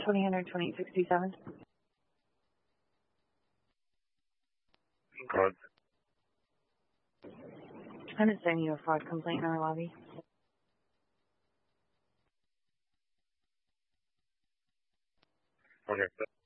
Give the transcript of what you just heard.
2000 2867. Code. I'm just sending you a fraud complaint in our lobby. Okay.